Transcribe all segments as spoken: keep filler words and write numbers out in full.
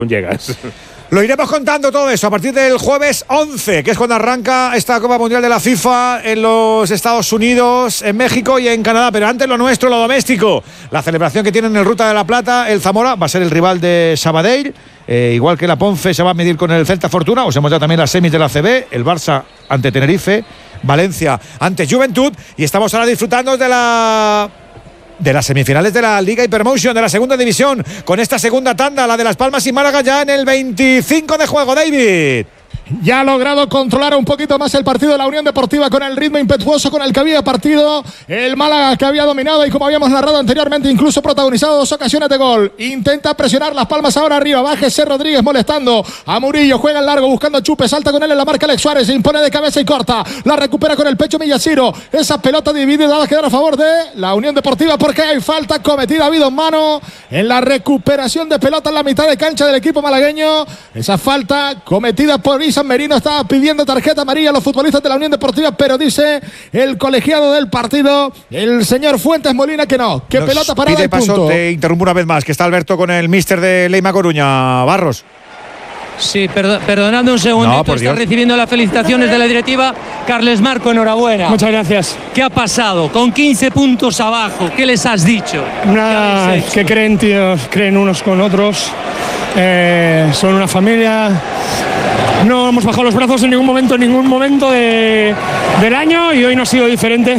llegas. Lo iremos contando todo eso a partir del jueves once, que es cuando arranca esta Copa Mundial de la FIFA en los Estados Unidos, en México y en Canadá. Pero antes lo nuestro, lo doméstico. La celebración que tienen en el Ruta de la Plata, el Zamora va a ser el rival de Sabadell. Eh, igual que la Ponce se va a medir con el Celta Fortuna. Os hemos dado también las semis de la A C B, el Barça ante Tenerife, Valencia ante Juventud. Y estamos ahora disfrutando de la... de las semifinales de la Liga Hypermotion de la segunda división, con esta segunda tanda, la de Las Palmas y Málaga, ya en el veinticinco de juego. David ya ha logrado controlar un poquito más el partido de la Unión Deportiva con el ritmo impetuoso con el que había partido el Málaga, que había dominado y, como habíamos narrado anteriormente, incluso protagonizado dos ocasiones de gol. Intenta presionar Las Palmas ahora arriba, bájese Rodríguez molestando a Murillo, juega en largo buscando Chupe, salta con él en la marca Alex Suárez, se impone de cabeza y corta, la recupera con el pecho Millaciro. Esa pelota dividida va a quedar a favor de la Unión Deportiva porque hay falta cometida, ha habido mano en la recuperación de pelota en la mitad de cancha del equipo malagueño. Esa falta cometida por Isan Merino, estaba pidiendo tarjeta amarilla a los futbolistas de la Unión Deportiva, pero dice el colegiado del partido, el señor Fuentes Molina, que no, que Nos pelota parada pide y punto. paso, te interrumpo una vez más, que está Alberto con el míster de Leima Coruña, Barros. Sí, perdo perdonadme un segundito, no, por está Dios. recibiendo las felicitaciones de la directiva. Carles Marco, enhorabuena. Muchas gracias. ¿Qué ha pasado? Con quince puntos abajo, ¿qué les has dicho? Nada, que creen, tíos, creen unos con otros. Eh, son una familia. No hemos bajado los brazos en ningún momento, en ningún momento de, del año, y hoy no ha sido diferente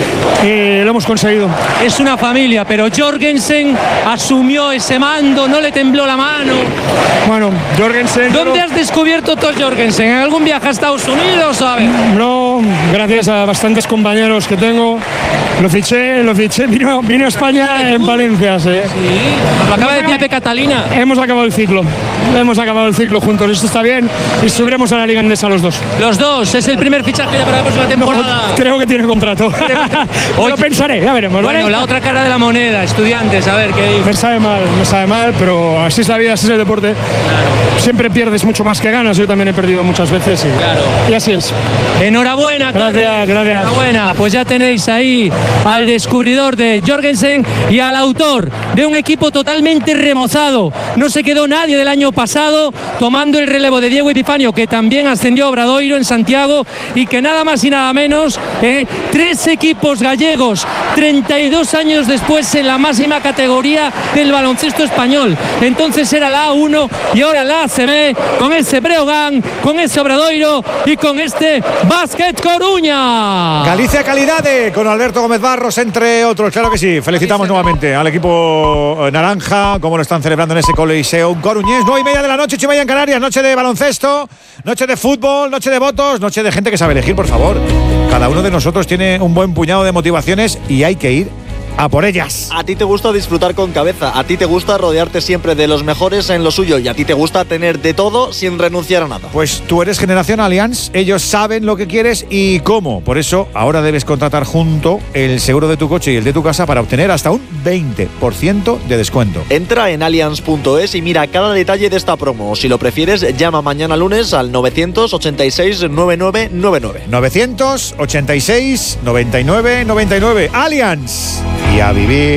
y lo hemos conseguido. Es una familia, pero Jorgensen asumió ese mando, no le tembló la mano. Bueno, Jorgensen... ¿Dónde no, has descubierto tú a Jorgensen? ¿En algún viaje a Estados Unidos, sabes? No, gracias a bastantes compañeros que tengo. Lo fiché, lo fiché, vino, vino a España en Valencia, sí. Sí, lo acaba de decir Pepe Catalina. Hemos acabado el ciclo, hemos acabado el ciclo juntos, esto está bien, y subiremos a la Liga Endesa los dos. Los dos, es el primer fichaje ya para la próxima temporada. No, creo que tiene contrato. Hoy lo pensaré, ya veremos. Bueno, ¿vale? la otra cara de la moneda, Estudiantes, a ver qué dice. Me sabe mal, me sabe mal, pero así es la vida, así es el deporte. Claro. Siempre pierdes mucho más que ganas, yo también he perdido muchas veces y, claro. y así es. Enhorabuena, gracias, gracias. Enhorabuena, pues ya tenéis ahí al descubridor de Jorgensen y al autor de un equipo totalmente remozado. No se quedó nadie del año pasado tomando el relevo de Diego Epifanio, que también ascendió a Obradoiro en Santiago, y que nada más y nada menos, eh, tres equipos gallegos, treinta y dos años después en la máxima categoría del baloncesto español. Entonces era la A uno y ahora la A C B, con ese Breogán, con ese Obradoiro y con este Básquet Coruña. Galicia Calidade, con Alberto Gómez Barros, entre otros. Claro que sí, felicitamos nuevamente al equipo naranja, como lo están celebrando en ese Coliseo coruñés. Nueve y media de la noche, Chimaya en Canarias, noche de baloncesto, noche de fútbol, noche de votos, noche de gente que sabe elegir, por favor. Cada uno de nosotros tiene un buen puñado de motivaciones y hay que ir a por ellas. A ti te gusta disfrutar con cabeza, a ti te gusta rodearte siempre de los mejores en lo suyo, y a ti te gusta tener de todo sin renunciar a nada. Pues tú eres Generación Allianz, ellos saben lo que quieres y cómo. Por eso ahora debes contratar junto el seguro de tu coche y el de tu casa para obtener hasta un veinte por ciento de descuento. Entra en allianz punto es y mira cada detalle de esta promo. Si lo prefieres, llama mañana lunes al novecientos ochenta y seis noventa y nueve noventa y nueve. novecientos ochenta y seis noventa y nueve noventa y nueve. Allianz. Y a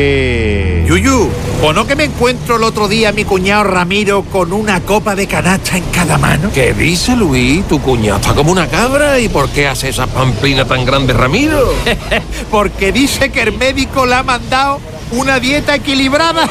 vivir. Yuyu, ¿o no que me encuentro el otro día a mi cuñado Ramiro con una copa de canasta en cada mano? ¿Qué dice, Luis? Tu cuñado está como una cabra. ¿Y por qué hace esa pampina tan grande, Ramiro? Porque dice que el médico le ha mandado una dieta equilibrada.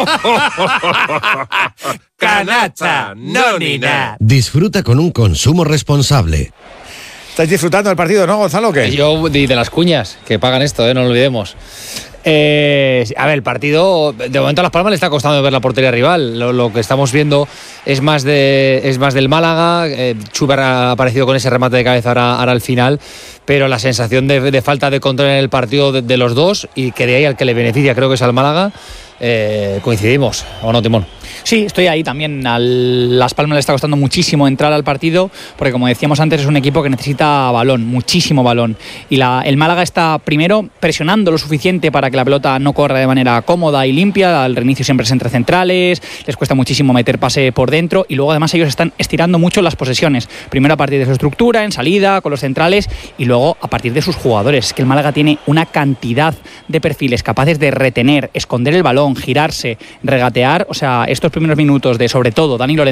Canasta, no ni nada. Disfruta con un consumo responsable. ¿Estáis disfrutando del partido, no, Gonzalo? ¿Qué? Yo, de, de las cuñas, que pagan esto, ¿eh? No lo olvidemos. Eh, a ver, el partido, de momento a Las Palmas le está costando ver la portería rival. Lo, lo que estamos viendo es más de es más del Málaga. eh, Chuber ha aparecido con ese remate de cabeza ahora, ahora al final, pero la sensación de, de falta de control en el partido de, de los dos, y que de ahí al que le beneficia creo que es al Málaga. Eh, coincidimos, ¿o no, Timón? Sí, estoy ahí también. A Las Palmas le está costando muchísimo entrar al partido, porque como decíamos antes, es un equipo que necesita balón, muchísimo balón. Y la, el Málaga está primero presionando lo suficiente para que la pelota no corra de manera cómoda y limpia. Al reinicio siempre es entre centrales, les cuesta muchísimo meter pase por dentro, y luego además ellos están estirando mucho las posesiones. Primero a partir de su estructura, en salida, con los centrales, y luego a partir de sus jugadores. Es que el Málaga tiene una cantidad de perfiles capaces de retener, esconder el balón, girarse, regatear. O sea, estos primeros minutos de, sobre todo, Dani Lorenzo